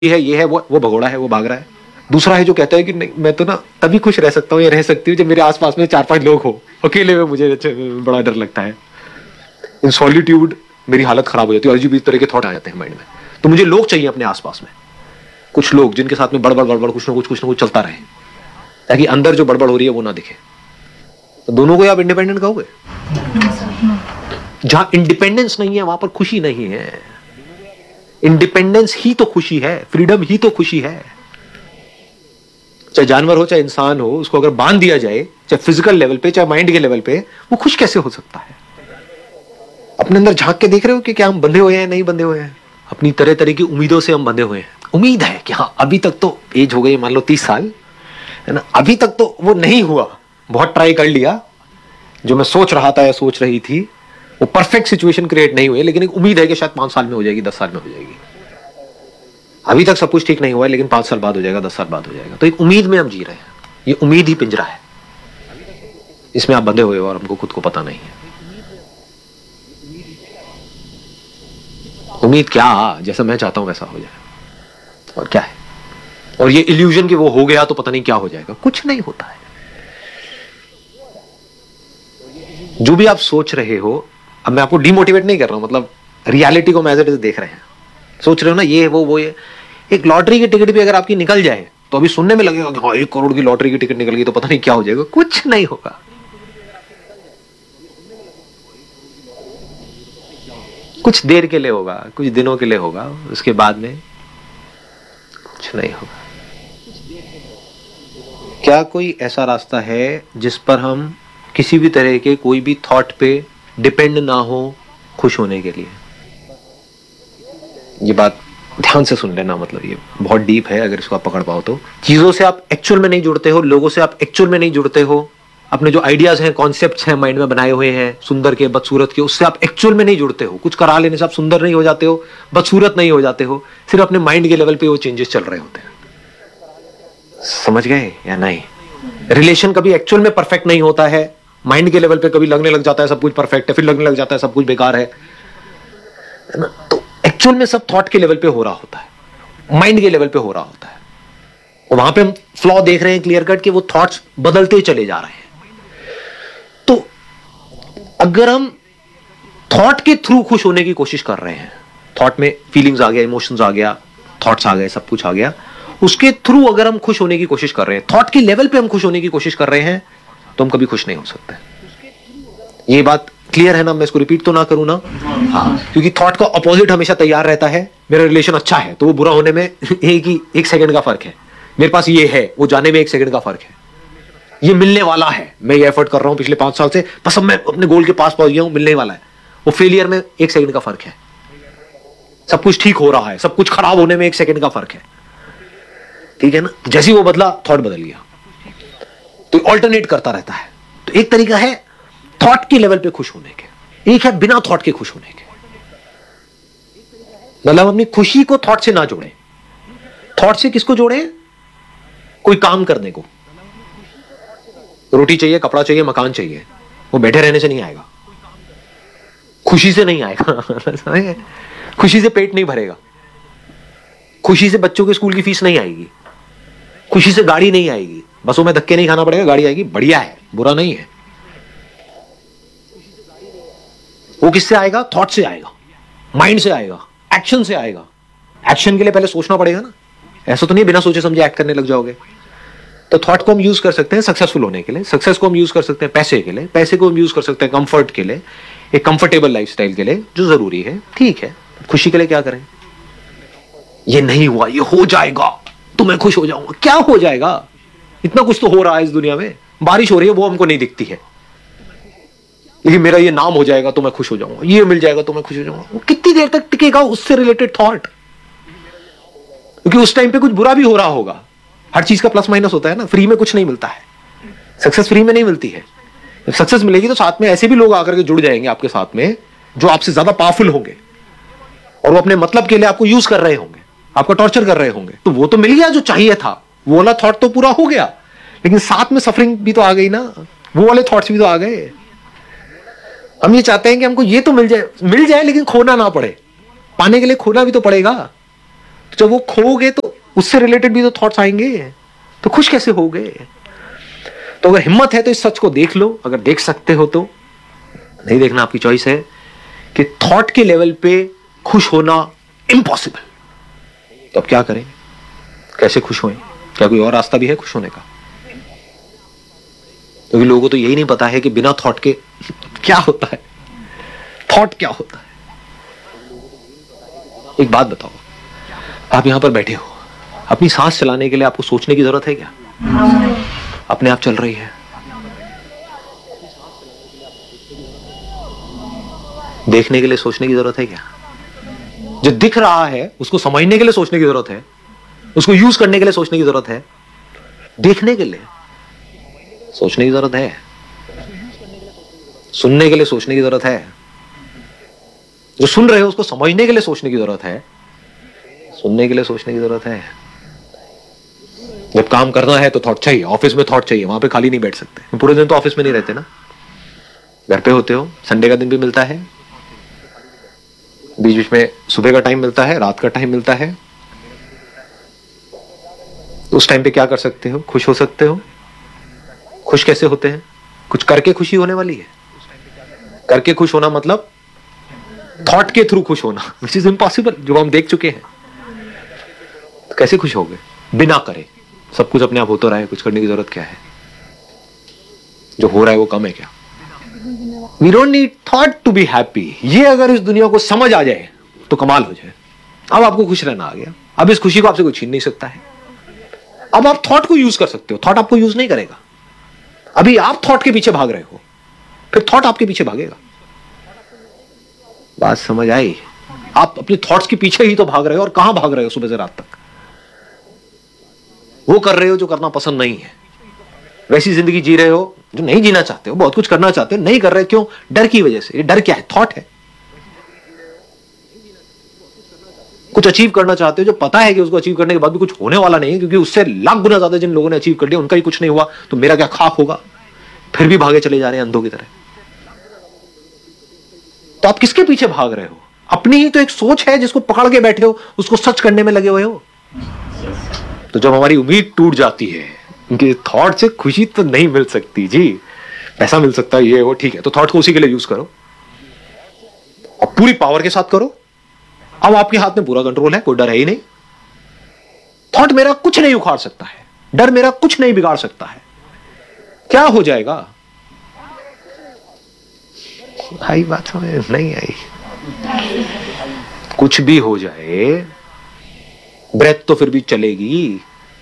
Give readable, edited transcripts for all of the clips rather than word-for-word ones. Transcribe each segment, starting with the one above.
है, ये है, वो भगोड़ा है, वो भाग रहा है। दूसरा है जो कहता है कि नहीं, मैं तो ना तभी खुश रह सकता हूँ या रह सकती हूँ जब मेरे आसपास में 4-5 लोग हो, अकेले में मुझे बड़ा डर लगता है। इन सॉलिट्यूड मेरी हालत खराब हो जाती है, अजीब इस तरह के थॉट आ जाते हैं माइंड में। तो मुझे लोग चाहिए अपने आसपास में, कुछ लोग जिनके साथ में बड़बड़ बड़बड़ कुछ ना कुछ चलता रहे, ताकि अंदर जो बड़बड़ हो रही है वो ना दिखे। तो दोनों को आप इंडिपेंडेंट कहोगे? जहां इंडिपेंडेंस नहीं है वहां पर खुशी नहीं है। इंडिपेंडेंस ही तो खुशी है, फ्रीडम ही तो खुशी है। चाहे जानवर हो चाहे इंसान हो, उसको अगर बांध दिया जाए, चाहे फिजिकल लेवल पे चाहे माइंड के लेवल पे, वो खुश कैसे हो सकता है? अपने अंदर झांक के देख रहे हो कि क्या हम बंधे हुए हैं, नहीं बंधे हुए हैं? अपनी तरह तरह की उम्मीदों से हम बंधे हुए हैं। उम्मीद है कि हाँ अभी तक तो एज हो गई, मान लो 30 साल है ना, अभी तक तो वो नहीं हुआ, बहुत ट्राई कर लिया, जो मैं सोच रहा था या सोच रही थी वो परफेक्ट सिचुएशन क्रिएट नहीं हुई, लेकिन एक उम्मीद है कि शायद 5 साल में हो जाएगी, 10 साल में हो जाएगी। अभी तक सब कुछ ठीक नहीं हुआ है, लेकिन 5 साल बाद हो जाएगा, 10 साल बाद हो जाएगा। तो एक उम्मीद में हम जी रहे हैं। ये उम्मीद ही पिंजरा है, इसमें आप बंधे हुए हो और हमको खुद को पता नहीं है। उम्मीद क्या, जैसा मैं चाहता हूं वैसा हो जाए, और क्या है? और ये इल्यूजन कि वो हो गया तो पता नहीं क्या हो जाएगा, कुछ नहीं होता है। जो भी आप सोच रहे हो, अब मैं आपको डिमोटिवेट नहीं कर रहा हूं, मतलब रियलिटी को मैं एज इट इज देख रहे हैं। सोच रहे हो ना ये वो ये, एक लॉटरी की टिकट भी अगर आपकी निकल जाए तो अभी सुनने में लगेगा कि हाँ 1 करोड़ की लॉटरी की टिकट निकल गई तो पता नहीं क्या हो जाएगा, कुछ नहीं होगा। कुछ देर के लिए होगा, कुछ दिनों के लिए होगा, उसके बाद में कुछ नहीं होगा। क्या कोई ऐसा रास्ता है जिस पर हम किसी भी तरह के कोई भी थॉट पे डिपेंड ना हो खुश होने के लिए? ये बात ध्यान से सुन लेना, मतलब ये बहुत डीप है, अगर इसको आप पकड़ पाओ तो। चीजों से आप एक्चुअल में नहीं जुड़ते हो, लोगों से आप एक्चुअल में नहीं जुड़ते हो, अपने जो आइडियाज हैं, कॉन्सेप्ट्स हैं माइंड में बनाए हुए हैं, सुंदर के बदसूरत के, उससे आप एक्चुअल में नहीं जुड़ते हो। कुछ करा लेने से आप सुंदर नहीं हो जाते हो, बदसूरत नहीं हो जाते हो, सिर्फ अपने माइंड के लेवल पे वो चेंजेस चल रहे होते हैं। समझ गए या नहीं? रिलेशन कभी एक्चुअल में परफेक्ट नहीं होता है, माइंड के लेवल पे कभी लगने लग जाता है सब कुछ परफेक्ट है, फिर लगने लग जाता है सब कुछ बेकार है ना? तो एक्चुअल में सब थॉट के लेवल पे हो रहा होता है, माइंड के लेवल पे हो रहा होता है, और वहां पे हम फ्लॉ देख रहे हैं क्लियर कट कि वो थॉट्स बदलते चले जा रहे हैं। तो अगर हम थॉट के थ्रू खुश होने की कोशिश कर रहे हैं, थॉट में फीलिंग्स आ गया, इमोशंस आ गया, थॉट्स आ गए, सब कुछ आ गया, उसके थ्रू अगर हम खुश होने की कोशिश कर रहे हैं, थॉट के लेवल पे हम खुश होने की कोशिश कर रहे हैं, तो हम कभी खुश नहीं हो सकते। ये बात क्लियर है ना? मैं इसको रिपीट तो ना करूं ना? हाँ, क्योंकि थॉट का अपोजिट हमेशा तैयार रहता है। मेरा रिलेशन अच्छा है तो वो बुरा होने में एक सेकंड का फर्क है, मेरे पास ये है वो जाने में 1 सेकंड का फर्क है, ये मिलने वाला है, मैं ये एफर्ट कर रहा हूं पिछले 5 साल से, बस अब मैं अपने गोल के पास पहुंच गया हूं, मिलने वाला है, वो फेलियर में 1 सेकंड का फर्क है। सब कुछ ठीक हो रहा है, सब कुछ खराब होने में 1 सेकंड का फर्क है, ठीक है ना? जैसे ही वो बदला, थॉट बदल गया। तो ऑल्टरनेट करता रहता है। तो एक तरीका है थॉट के लेवल पे खुश होने के, एक है बिना थॉट के खुश होने के। मतलब अपनी खुशी को थॉट से ना जोड़े। थॉट से किसको जोड़े? कोई काम करने को। रोटी चाहिए, कपड़ा चाहिए, मकान चाहिए, वो बैठे रहने से नहीं आएगा, खुशी से नहीं आएगा। खुशी से पेट नहीं भरेगा, खुशी से बच्चों के स्कूल की फीस नहीं आएगी, खुशी से गाड़ी नहीं आएगी, बसों में धक्के नहीं खाना पड़ेगा, गाड़ी आएगी, बढ़िया है, बुरा नहीं है। वो किससे आएगा? थॉट से आएगा, माइंड से आएगा, एक्शन से आएगा। एक्शन के लिए पहले सोचना पड़ेगा ना, ऐसा तो नहीं बिना सोचे समझे एक्ट करने लग जाओगे। तो थॉट को हम यूज कर सकते हैं सक्सेसफुल होने के लिए, सक्सेस को हम यूज कर सकते हैं पैसे के लिए, पैसे को हम यूज कर सकते हैं कंफर्ट के लिए, एक कंफर्टेबल लाइफस्टाइल के लिए जो जरूरी है, ठीक है। खुशी के लिए क्या करें? ये नहीं हुआ, ये हो जाएगा तो मैं खुश हो जाऊंगा। क्या हो जाएगा? इतना कुछ तो हो रहा है इस दुनिया में, बारिश हो रही है वो हमको नहीं दिखती है, लेकिन मेरा ये नाम हो जाएगा तो मैं खुश हो जाऊंगा, ये मिल जाएगा तो मैं खुश हो जाऊंगा। वो कितनी देर तक टिकेगा उससे रिलेटेड थॉट? क्योंकि उस टाइम पे कुछ बुरा भी हो रहा होगा। हर चीज का प्लस माइनस होता है ना, फ्री में कुछ नहीं मिलता है, सक्सेस फ्री में नहीं मिलती है। जब सक्सेस मिलेगी तो साथ में ऐसे भी लोग आकर के जुड़ जाएंगे आपके साथ में जो आपसे ज्यादा पावरफुल होंगे, और वो अपने मतलब के लिए आपको यूज कर रहे होंगे, आपको टॉर्चर कर रहे होंगे। तो वो तो मिल गया जो चाहिए था, वो वाला थॉट तो पूरा हो गया, लेकिन साथ में सफरिंग भी तो आ गई ना, वो वाले थॉट्स भी तो आ गए। हम ये चाहते हैं कि हमको ये तो मिल जाए लेकिन खोना ना पड़े, पाने के लिए खोना भी तो पड़ेगा। जब वो खोगे तो उससे रिलेटेड भी तो थॉट्स आएंगे, तो खुश कैसे हो गए? तो अगर हिम्मत है तो इस सच को देख लो, अगर देख सकते हो तो, नहीं देखना आपकी चॉइस है, कि थॉट के लेवल पे खुश होना इम्पॉसिबल। तो अब क्या करें, कैसे खुश हों? क्या कोई और रास्ता भी है खुश होने का? क्योंकि लोगों को तो यही नहीं पता है कि बिना थॉट के क्या होता है, थॉट क्या होता है। एक बात बताओ, आप यहां पर बैठे हो, अपनी सांस चलाने के लिए आपको सोचने की जरूरत है क्या? अपने आप चल रही है। देखने के लिए सोचने की जरूरत है क्या? जो दिख रहा है उसको समझने के लिए सोचने की जरूरत है, उसको यूज करने के लिए सोचने की जरूरत है, देखने के लिए सोचने की जरूरत है, सुनने के लिए सोचने की जरूरत है, जो सुन रहे हो उसको समझने के लिए सोचने की जरूरत है, सुनने के लिए सोचने की जरूरत है। जब काम करना है तो थॉट चाहिए, ऑफिस में थॉट चाहिए, वहां पे खाली नहीं बैठ सकते। पूरे दिन तो ऑफिस में नहीं रहते ना, घर पे होते हो, संडे का दिन भी मिलता है, बीच बीच में सुबह का टाइम मिलता है, रात का टाइम मिलता है। उस टाइम पे क्या कर सकते हो? खुश हो सकते हो। खुश कैसे होते हैं? कुछ करके खुशी होने वाली है। करके खुश होना मतलब थॉट के थ्रू खुश होना, विच इज इम्पॉसिबल, जो हम देख चुके हैं। तो कैसे खुश हो गए बिना करे? सब कुछ अपने आप हो तो रहा है, कुछ करने की जरूरत क्या है? जो हो रहा है वो कम है क्या? We don't need thought to be happy. ये अगर इस दुनिया को समझ आ जाए तो कमाल हो जाए। अब आपको खुश रहना आ गया, अब इस खुशी को आपसे कोई छीन नहीं सकता है। अब आप थॉट को यूज कर सकते हो, थॉट आपको यूज नहीं करेगा। अभी आप थॉट के पीछे भाग रहे हो, फिर थॉट आपके पीछे भागेगा। बात समझ आई? आप अपने थॉट्स के पीछे ही तो भाग रहे हो, और कहां भाग रहे हो सुबह से रात तक? वो कर रहे हो जो करना पसंद नहीं है, वैसी जिंदगी जी रहे हो जो नहीं जीना चाहते हो, बहुत कुछ करना चाहते हो, नहीं कर रहे। क्यों? डर की वजह से। ये डर क्या है? थॉट है। कुछ अचीव करना चाहते हो जो पता है कि उसको अचीव करने के बाद भी कुछ होने वाला नहीं है, क्योंकि उससे लाख गुना ज्यादा जिन लोगों ने अचीव कर लिया उनका ही कुछ नहीं हुआ, तो मेरा क्या खाक होगा? फिर भी भागे चले जा रहे हैं अंधों की तरह। तो आप किसके पीछे भाग रहे हो? अपनी ही तो एक सोच है जिसको पकड़ के बैठे हो, उसको सच करने में लगे हुए हो। तो जब हमारी उम्मीद टूट जाती है कि थॉट से खुशी तो नहीं मिल सकती जी, पैसा मिल सकता है, ये वो ठीक है, तो थॉट को उसी के लिए यूज करो और पूरी पावर के साथ करो। अब आपके हाथ में पूरा कंट्रोल है, कोई डर है ही नहीं। थॉट मेरा कुछ नहीं उखाड़ सकता है, डर मेरा कुछ नहीं बिगाड़ सकता है। क्या हो जाएगा? आई बात समझ नहीं आई? कुछ भी हो जाए, ब्रेथ तो फिर भी चलेगी।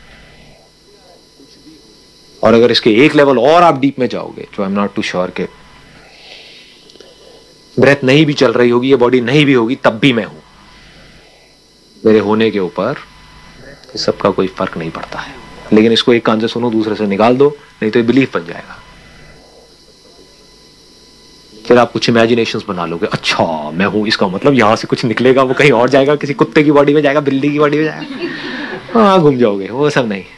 और अगर इसके एक लेवल और आप डीप में जाओगे, जो I am not to sure के ब्रेथ नहीं भी चल रही होगी, ये बॉडी नहीं भी होगी, तब भी मैं हूं। मेरे होने के ऊपर इस सब का कोई फर्क नहीं पड़ता है। लेकिन इसको एक कान से सुनो, दूसरे से निकाल दो, नहीं तो ये बिलीफ बन जाएगा। फिर आप कुछ इमेजिनेशंस बना लोगे, अच्छा मैं हूं, इसका मतलब यहां से कुछ निकलेगा, वो कहीं और जाएगा, किसी कुत्ते की बॉडी में जाएगा, बिल्ली की बॉडी में जाएगा, हाँ घूम जाओगे। वो सब नहीं।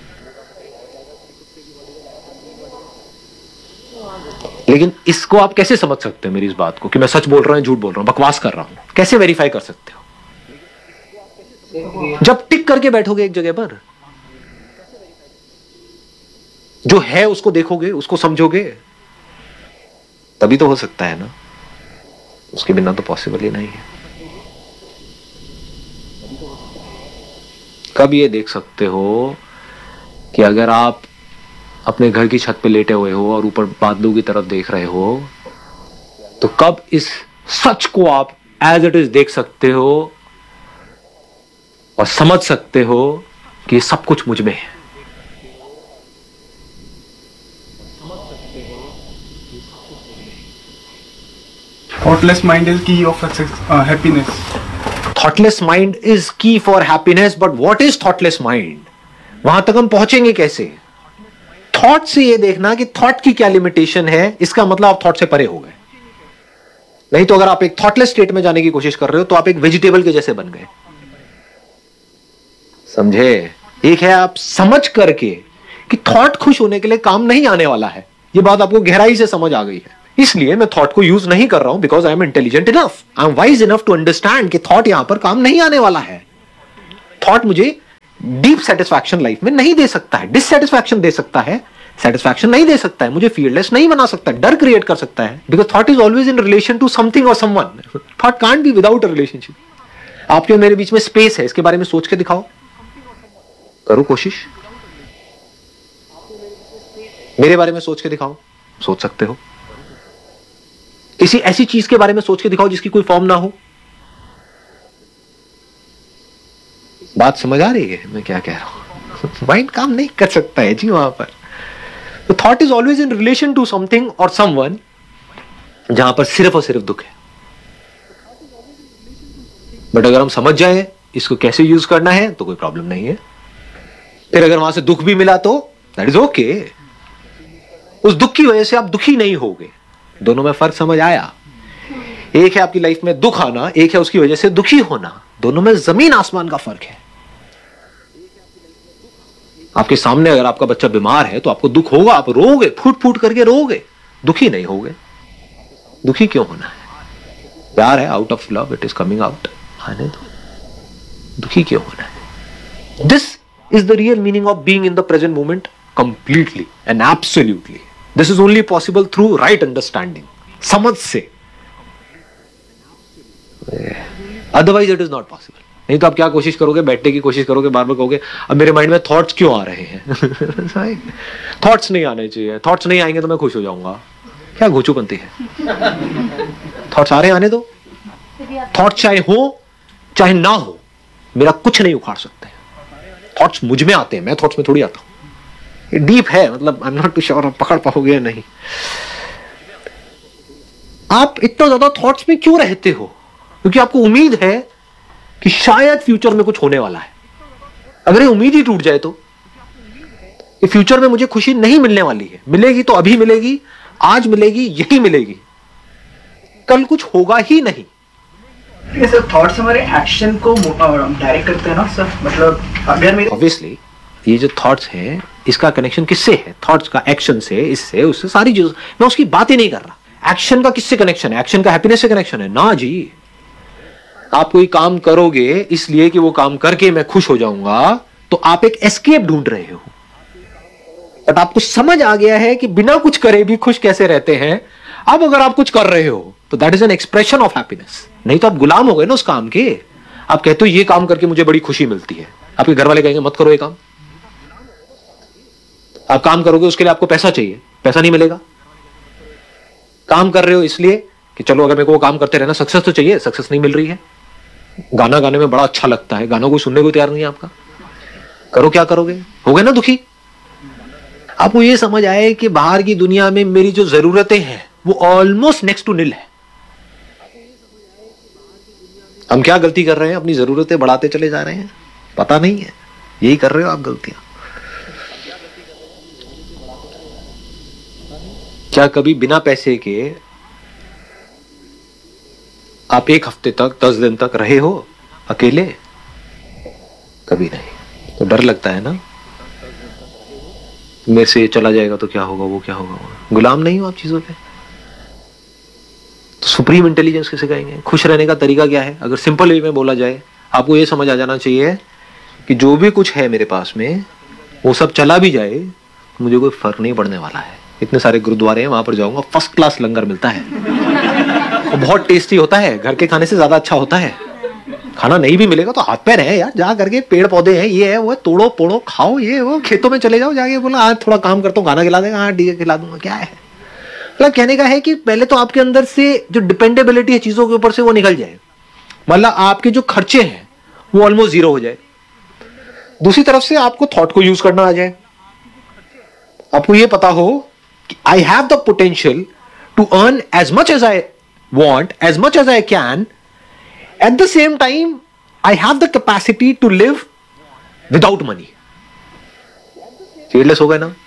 लेकिन इसको आप कैसे समझ सकते हो, मेरी इस बात को, कि मैं सच बोल रहा हूं, झूठ बोल रहा हूं, बकवास कर रहा हूं? कैसे वेरीफाई कर सकते हो? जब टिक करके बैठोगे एक जगह पर, जो है उसको देखोगे, उसको समझोगे, तभी तो हो सकता है ना। उसके बिना तो पॉसिबल ही नहीं है। कब ये देख सकते हो कि अगर आप अपने घर की छत पे लेटे हुए हो और ऊपर बादलों की तरफ देख रहे हो, तो कब इस सच को आप एज इट इज देख सकते हो और समझ सकते हो कि सब कुछ मुझ में है? Thoughtless mind is key of happiness. Thoughtless mind is key for happiness, but what is thoughtless mind? वहां तक हम पहुंचेंगे कैसे? थॉट से ये देखना कि थॉट की क्या लिमिटेशन है, इसका मतलब आप थॉट से परे हो गए। नहीं तो अगर आप एक थॉटलेस स्टेट में जाने की कोशिश कर रहे हो तो आप एक वेजिटेबल के जैसे बन गए। समझे? एक है आप समझ करके कि थॉट खुश होने के लिए काम नहीं आने वाला है, ये बात आपको गहराई से समझ आ गई है। इसलिए मैं थॉट को यूज नहीं कर रहा हूं, because I am intelligent enough, I am wise enough to understand कि थॉट यहां पर काम नहीं आने वाला है। थॉट मुझे डीप सेटिस्फैक्शन लाइफ में नहीं दे सकता है, डिससेटिस्फैक्शन दे सकता है, सेटिस्फैक्शन नहीं दे सकता है, मुझे फीयरलेस नहीं बना सकता, डर क्रिएट कर सकता है, because thought is always in relation to something और someone. Thought can't be without a relationship. आपके और मेरे बीच में स्पेस है, इसके बारे में सोच के दिखाओ, करो कोशिश. मेरे बारे में सोच के दिखाओ, सोच सकते हो. किसी ऐसी चीज के बारे में सोच के दिखाओ जिसकी कोई फॉर्म ना हो. बात समझ आ रही है मैं क्या कह रहा हूं? माइंड काम नहीं कर सकता है जी वहां पर. तो thought is always in relation to something और समवन, जहां पर सिर्फ और सिर्फ दुख है. बट अगर हम समझ जाए इसको कैसे यूज करना है तो कोई प्रॉब्लम नहीं है. फिर अगर वहां से दुख भी मिला तो दैट इज ओके. उस दुख की वजह से आप दुखी नहीं होगे. दोनों में फर्क समझ आया? एक है आपकी लाइफ में दुख आना, एक है उसकी वजह से दुखी होना. दोनों में जमीन आसमान का फर्क है. आपके सामने अगर आपका बच्चा बीमार है तो आपको दुख होगा, आप रोगे, फूट फूट करके रोगे, दुखी नहीं होगे. दुखी क्यों होना है? प्यार है, out of love it is coming out. आने दो. दुखी क्यों होना है? This is the real meaning of being in the present moment completely and absolutely. This is only possible through right understanding. समझ से. Otherwise it is not possible. नहीं तो आप क्या कोशिश करोगे? बैठने की कोशिश करोगे, बार बार कहोगे अब मेरे माइंड में थॉट्स क्यों आ रहे हैं? थॉट्स नहीं आने चाहिए. थॉट्स नहीं आएंगे तो मैं खुश हो जाऊंगा. क्या घोचूपंती है? थॉट्स आ रहे हैं, आने दो. थॉट्स चाहे हो चाहे ना हो, मेरा कुछ नहीं उखाड़ सकते. थॉट्स मुझ में आते हैं, मैं थॉट्स में थोड़ी आता हूं. ये डीप है, मतलब I am not to sure आप पकड़ पाओगे या नहीं. आप इतना ज्यादा थॉट्स में क्यों रहते हो? क्योंकि आपको उम्मीद है कि शायद फ्यूचर में कुछ होने वाला है. अगर ये उम्मीद ही टूट जाए तो ये फ्यूचर में मुझे खुशी नहीं मिलने वाली है. मिलेगी तो अभी मिलेगी, आज मिलेगी, यही मिलेगी, कल कुछ होगा ही नहीं. ये सर थॉट्स हमारे एक्शन को डायरेक्ट करते हैं ना सर. मतलब अगर मेरे ऑब्वियसली ये जो थॉट्स हैं इसका कनेक्शन किससे है? थॉट्स का एक्शन से, इससे, उससे, सारी चीजों. मैं उसकी बात ही नहीं कर रहा. एक्शन का किससे कनेक्शन है? एक्शन का हैप्पीनेस से कनेक्शन है ना जी. आप कोई काम करोगे इसलिए कि वो काम करके मैं खुश हो जाऊंगा, तो आप एक एस्केप ढूंढ रहे हो. बट आपको समझ आ गया है कि बिना कुछ करे भी खुश कैसे रहते हैं. अब अगर आप कुछ कर रहे हो तो that is an expression of happiness. नहीं तो आप गुलाम हो गए ना उस काम के. आप कहते हो ये काम करके मुझे बड़ी खुशी मिलती है, आपके घर वाले कहेंगे मत करो ये काम. आप काम करोगे उसके लिए आपको पैसा चाहिए, पैसा नहीं मिलेगा. काम कर रहे हो इसलिए कि चलो अगर मेरे को वो काम करते रहना, सक्सेस तो चाहिए, सक्सेस नहीं मिल रही है. गाना गाने में बड़ा अच्छा लगता है, गानों को सुनने को तैयार नहीं है आपका. करो क्या करोगे? हो गए ना दुखी. आपको ये समझ आए कि बाहर की दुनिया में मेरी जो जरूरतें हैं वो ऑलमोस्ट नेक्स्ट टू निल है. हम क्या गलती कर रहे हैं? अपनी जरूरतें बढ़ाते चले जा रहे हैं, पता नहीं है. यही कर रहे हो आप गलतियां. क्या कभी बिना पैसे के आप एक हफ्ते तक, 10 दिन तक रहे हो अकेले? कभी नहीं. तो डर लगता है ना, मेरे से चला जाएगा तो क्या होगा, वो क्या होगा. गुलाम नहीं हो आप चीजों पे. तो सुप्रीम इंटेलिजेंस किसे कहेंगे? खुश रहने का तरीका क्या है? अगर सिंपल वे में बोला जाए, आपको ये समझ आ जाना चाहिए कि जो भी कुछ है मेरे पास में वो सब चला भी जाए, मुझे कोई फर्क नहीं पड़ने वाला है. इतने सारे गुरुद्वारे हैं, वहां पर जाऊंगा, फर्स्ट क्लास लंगर मिलता है, वो बहुत टेस्टी होता है, घर के खाने से ज्यादा अच्छा होता है. खाना नहीं भी मिलेगा तो हाथ पैर है यार, जा करके पेड़ पौधे हैं, ये है वो है, तोड़ो पोड़ो खाओ. ये वो खेतों में चले जाओ, जाके बोला आज थोड़ा काम करता हूँ, खाना खिला देगा, हाँ ठीक है खिला दूंगा. क्या है मतलब कहने का है कि पहले तो आपके अंदर से जो डिपेंडेबिलिटी है चीजों के ऊपर से वो निकल जाए. मतलब आपके जो खर्चे हैं वो ऑलमोस्ट जीरो हो जाए. दूसरी तरफ से आपको थॉट को यूज करना आ जाए. आपको ये पता हो कि I have the potential to earn as much as I want, as much as I can. At the same time, I have the capacity to live without money. Fearless हो गए ना?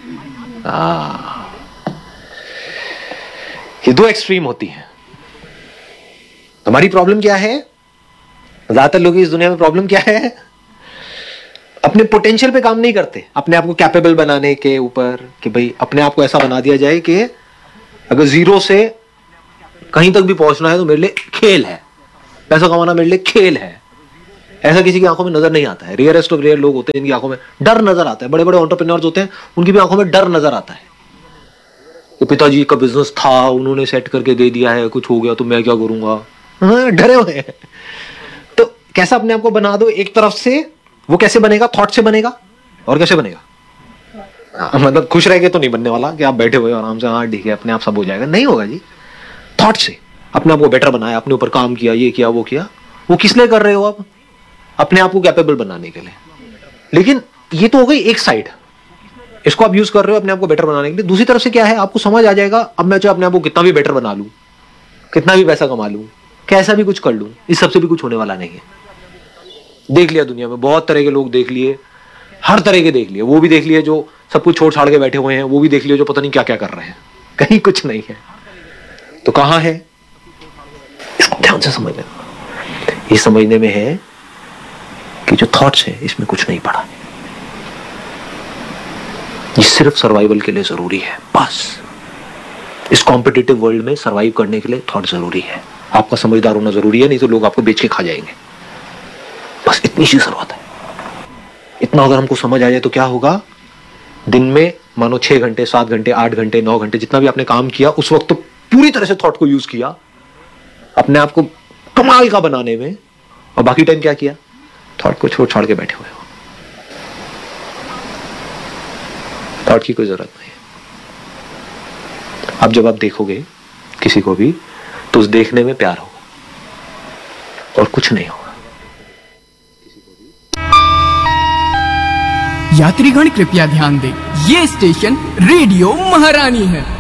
ये दो एक्सट्रीम होती हैं. हमारी प्रॉब्लम क्या है? ज्यादातर लोग इस दुनिया में प्रॉब्लम क्या है? अपने पोटेंशियल पे काम नहीं करते, अपने आप को कैपेबल बनाने के ऊपर, कि भाई अपने आप को ऐसा बना दिया जाए कि अगर जीरो से कहीं तक भी पहुंचना है तो मेरे लिए खेल है, पैसा कमाना मेरे लिए खेल है. ऐसा किसी की आंखों में नजर नहीं आता है। रेयरेस्ट ऑफ रेयर लोग होते हैं जिनकी आंखों में डर नजर आता है। बड़े बड़े एंटरप्रेन्योर्स होते हैं, उनकी भी आंखों में डर नजर आता है कि पिताजी का बिजनेस था, उन्होंने सेट करके दे दिया है, कुछ हो गया तो मैं क्या करूंगा। हाँ, डरे हुए हैं। तो कैसा अपने आप को बना दो एक तरफ से, वो कैसे बनेगा? थॉट से बनेगा। और कैसे बनेगा? मतलब खुश रह के तो नहीं बनने वाला कि आप बैठे हुए आराम से, हाँ ठीक है अपने आप सब हो जाएगा, नहीं होगा जी। थॉट से अपने आप को बेटर बनाया, अपने ऊपर काम किया, ये किया वो किया। वो किस लिए कर रहे हो आप? अपने आप को कैपेबल बनाने के लिए। लेकिन ये तो हो गई एक साइड, इसको आप यूज कर रहे हो अपने आप को बेटर बनाने के लिए। दूसरी तरफ से क्या है, आपको समझ आ जाएगा अब मैं चाहे अपने आप को कितना भी बेटर बना लूं, कितना भी पैसा कमा लूं, कैसा भी कुछ कर लूं, इस सबसे भी कुछ होने वाला नहीं है। देख लिया दुनिया में, बहुत तरह के लोग देख लिए, हर तरह के देख लिए। वो भी देख लिए जो सब कुछ छोड़ छाड़ के बैठे हुए हैं, वो भी देख लिए जो पता नहीं क्या क्या कर रहे हैं, कहीं कुछ नहीं है। तो कहां है? इसको ध्यान से समझना। ये समझने में है कि जो थॉट्स है इसमें कुछ नहीं पड़ा, ये सिर्फ सर्वाइवल के लिए जरूरी है। बस इस कॉम्पिटिटिव वर्ल्ड में सर्वाइव करने के लिए थॉट जरूरी है। आपका समझदार होना जरूरी है, नहीं तो लोग आपको बेच के खा जाएंगे। बस इतनी सी जरूरत है। इतना अगर हमको समझ आ जाए तो क्या होगा, दिन में मानो 6 घंटे 7 घंटे 8 घंटे 9 घंटे जितना भी आपने काम किया, उस वक्त तो पूरी तरह से थॉट को यूज किया अपने आप को कमाल का बनाने में, और बाकी टाइम क्या किया? थॉट को छोड़ छाड़ के बैठे हुए हो। थॉट की कोई जरूरत नहीं है। अब जब आप देखोगे किसी को भी तो उस देखने में प्यार होगा और कुछ नहीं होगा। यात्रीगण कृपया ध्यान दें, ये स्टेशन रेडियो महारानी है।